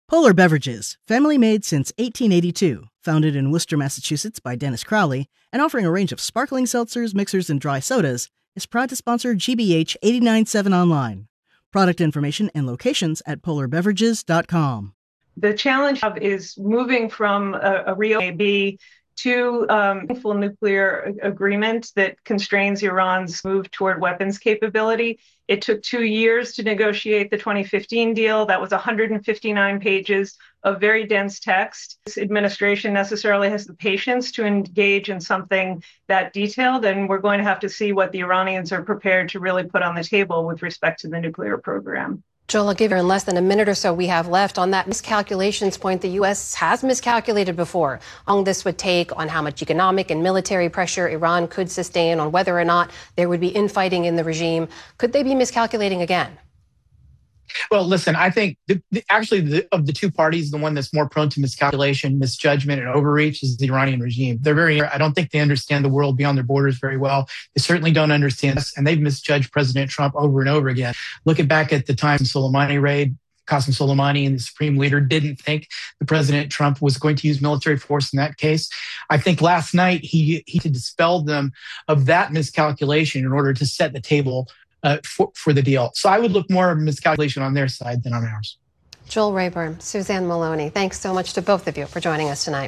Polar Beverages, family made since 1882, founded in Worcester, Massachusetts by Dennis Crowley, and offering a range of sparkling seltzers, mixers, and dry sodas, is proud to sponsor GBH 89.7 online. Product information and locations at polarbeverages.com. The challenge is moving from a Rio AB to a full nuclear agreement that constrains Iran's move toward weapons capability. It took 2 years to negotiate the 2015 deal. That was 159 pages of very dense text. This administration necessarily has the patience to engage in something that detailed, and we're going to have to see what the Iranians are prepared to really put on the table with respect to the nuclear program. Joel, I'll give you in less than a minute or so we have left. On that miscalculations point, the U.S. has miscalculated before. How long this would take, on how much economic and military pressure Iran could sustain, on whether or not there would be infighting in the regime. Could they be miscalculating again? Well, listen, I think of the two parties, the one that's more prone to miscalculation, misjudgment, and overreach is the Iranian regime. I don't think they understand the world beyond their borders very well. They certainly don't understand us, and they've misjudged President Trump over and over again. Looking back at the time Soleimani raid, Qasem Soleimani and the supreme leader didn't think the President Trump was going to use military force in that case. I think last night he dispelled them of that miscalculation in order to set the table for the deal. So I would look more of miscalculation on their side than on ours. Joel Rayburn, Suzanne Maloney, thanks so much to both of you for joining us tonight.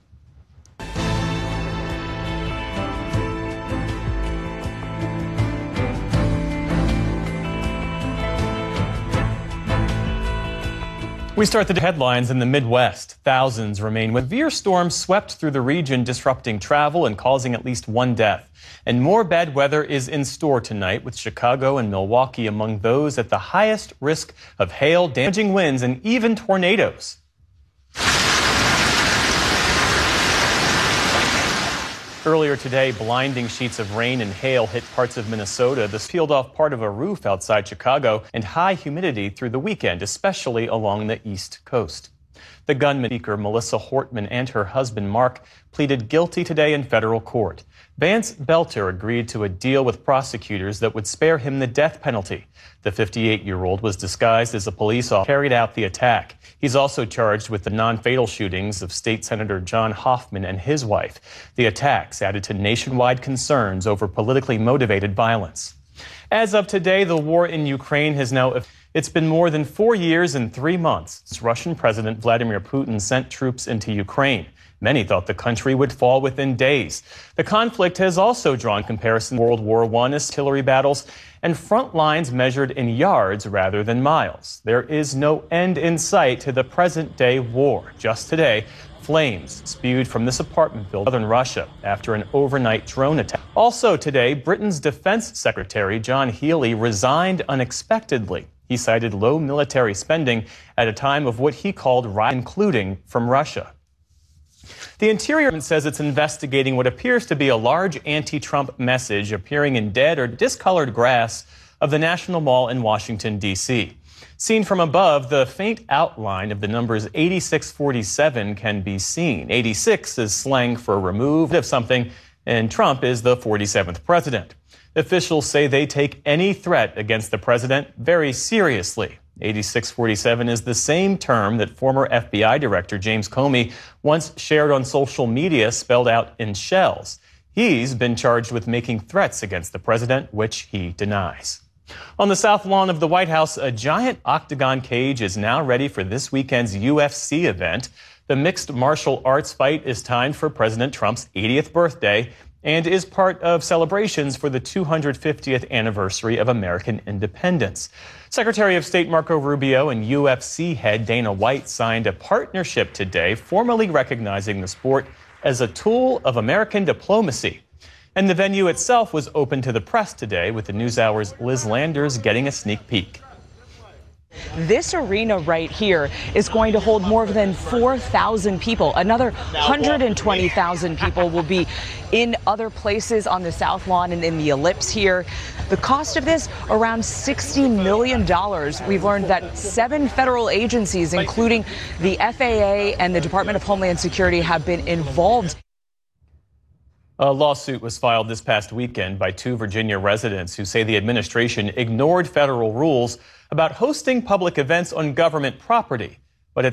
We start the headlines in the Midwest. Thousands remain with severe storms swept through the region, disrupting travel and causing at least one death. And more bad weather is in store tonight, with Chicago and Milwaukee among those at the highest risk of hail, damaging winds, and even tornadoes. Earlier today, blinding sheets of rain and hail hit parts of Minnesota. This peeled off part of a roof outside Chicago, and high humidity through the weekend, especially along the East Coast. The gunman, Speaker Melissa Hortman, and her husband Mark pleaded guilty today in federal court. Vance Belter agreed to a deal with prosecutors that would spare him the death penalty. The 58-year-old was disguised as a police officer, carried out the attack. He's also charged with the non-fatal shootings of State Senator John Hoffman and his wife. The attacks added to nationwide concerns over politically motivated violence. As of today, the war in Ukraine has now... It's been more than 4 years and 3 months since Russian President Vladimir Putin sent troops into Ukraine. Many thought the country would fall within days. The conflict has also drawn comparisons to World War I artillery battles and front lines measured in yards rather than miles. There is no end in sight to the present-day war. Just today, flames spewed from this apartment building in southern Russia after an overnight drone attack. Also today, Britain's Defense Secretary John Healey resigned unexpectedly. He cited low military spending at a time of what he called riots, including from Russia. The Interior Department says it's investigating what appears to be a large anti-Trump message appearing in dead or discolored grass of the National Mall in Washington, D.C. Seen from above, the faint outline of the numbers 8647 can be seen. 86 is slang for removed of something, and Trump is the 47th president. Officials say they take any threat against the president very seriously. 8647 is the same term that former FBI Director James Comey once shared on social media, spelled out in shells. He's been charged with making threats against the president, which he denies. On the south lawn of the White House, a giant octagon cage is now ready for this weekend's UFC event. The mixed martial arts fight is timed for President Trump's 80th birthday and is part of celebrations for the 250th anniversary of American independence. Secretary of State Marco Rubio and UFC head Dana White signed a partnership today, formally recognizing the sport as a tool of American diplomacy. And the venue itself was open to the press today, with the NewsHour's Liz Landers getting a sneak peek. This arena right here is going to hold more than 4,000 people. Another 120,000 people will be in other places on the South Lawn and in the Ellipse here. The cost of this, around $60 million. We've learned that 7 federal agencies, including the FAA and the Department of Homeland Security, have been involved. A lawsuit was filed this past weekend by 2 Virginia residents who say the administration ignored federal rules about hosting public events on government property.